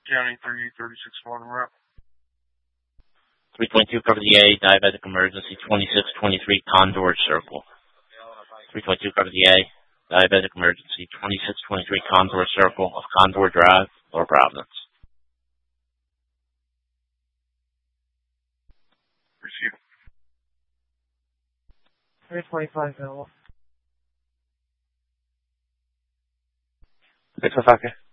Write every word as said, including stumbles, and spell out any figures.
County three thirty-six Florida route. three twenty-two, cover the A, diabetic emergency, twenty-six twenty-three Condor Circle. three twenty-two, cover the A, diabetic emergency, twenty-six twenty-three Condor Circle of Condor Drive, Lower Providence. Receive. three twenty-five, available. six oh five, okay.